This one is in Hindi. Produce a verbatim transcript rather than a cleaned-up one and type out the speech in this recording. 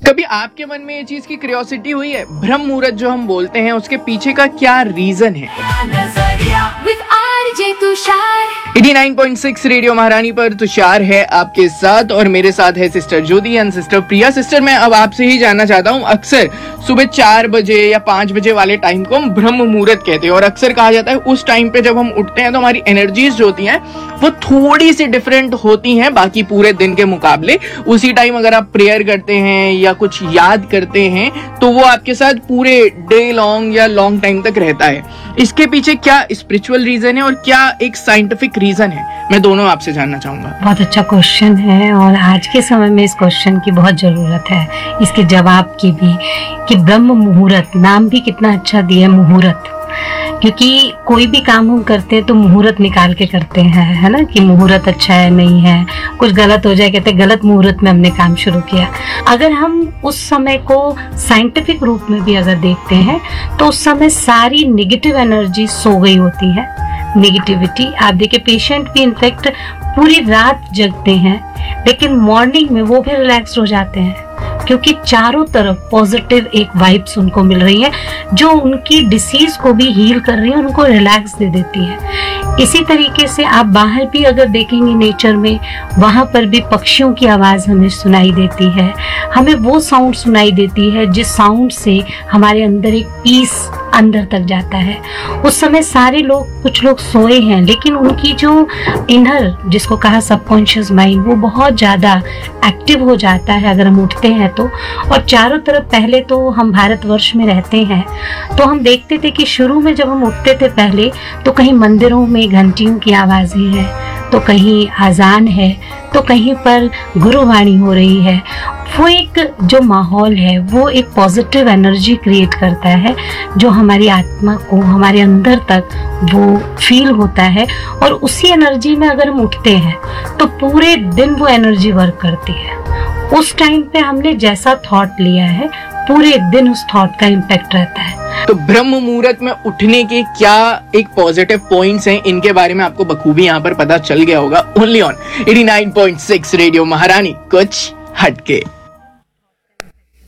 कभी आपके मन में ये चीज की क्यूरियोसिटी हुई है, ब्रह्म मुहूर्त जो हम बोलते हैं उसके पीछे का क्या रीजन है? Eighty nine point six radio महारानी पर तुषार है आपके साथ और मेरे साथ है sister Jyoti and sister Priya. Sister, मैं अब आपसे ही जानना चाहता हूँ, अक्सर सुबह चार बजे या पांच बजे वाले टाइम को हम ब्रह्म मुहूर्त कहते हैं और अक्सर कहा जाता है उस टाइम पे जब हम उठते हैं तो हमारी एनर्जीज जो होती हैं वो थोड़ी सी डिफरेंट होती हैं बाकी पूरे दिन के मुकाबले। उसी टाइम अगर आप प्रेयर करते हैं या कुछ याद करते हैं तो वो आपके साथ पूरे डे लॉन्ग या लॉन्ग टाइम तक रहता है। इसके पीछे क्या स्पिरिचुअल रीजन है और क्या एक साइंटिफिक रीजन है, मैं दोनों आपसे जानना चाहूंगा। बहुत अच्छा क्वेश्चन है और आज के समय में इस क्वेश्चन की बहुत जरूरत है, इसके जवाब की भी। कि ब्रह्म मुहूर्त, नाम भी कितना अच्छा दिया है, मुहूर्त। क्योंकि कोई भी काम हम करते हैं तो मुहूर्त निकाल के करते हैं, है ना, कि मुहूर्त अच्छा है नहीं है, कुछ गलत हो जाए कहते हैं गलत मुहूर्त में हमने काम शुरू किया। अगर हम उस समय को साइंटिफिक रूप में भी अगर देखते हैं तो उस समय सारी नेगेटिव एनर्जी सो गई होती है। नेगेटिविटी, आप देखिए पेशेंट भी इनफेक्ट पूरी रात जगते हैं लेकिन मॉर्निंग में वो भी रिलैक्स हो जाते हैं क्योंकि चारों तरफ पॉजिटिव एक वाइब्स उनको मिल रही है जो उनकी डिसीज को भी हील कर रही है, उनको रिलैक्स दे देती है। इसी तरीके से आप बाहर भी अगर देखेंगे नेचर में, वहां पर भी पक्षियों की आवाज हमें सुनाई देती है, हमें वो साउंड सुनाई देती है जिस साउंड से हमारे अंदर एक पीस अंदर तक जाता है। उस समय सारे लोग, कुछ लोग सोए हैं लेकिन उनकी जो इनर, जिसको कहा सबकॉन्शियस माइंड, वो बहुत ज्यादा एक्टिव हो जाता है अगर हम उठते हैं तो। और चारों तरफ, पहले तो हम भारतवर्ष में रहते हैं तो हम देखते थे कि शुरू में जब हम उठते थे पहले तो कहीं मंदिरों में घंटियों की आवाजें हैं, तो कहीं आजान है, तो कहीं पर गुरुवाणी हो रही है। वो एक जो माहौल है वो एक पॉजिटिव एनर्जी क्रिएट करता है जो हमारी आत्मा को, हमारे अंदर तक वो फील होता है। और उसी एनर्जी में अगर हम उठते हैं तो पूरे दिन वो एनर्जी वर्क करती है। उस टाइम पे हमने जैसा थॉट लिया है पूरे दिन उस थॉट का इम्पैक्ट रहता है। तो ब्रह्म मुहूर्त में उठने के क्या एक पॉजिटिव पॉइंट्स हैं, इनके बारे में आपको बखूबी यहाँ पर पता चल गया होगा। Only on eighty nine point six radio महारानी, कुछ हटके।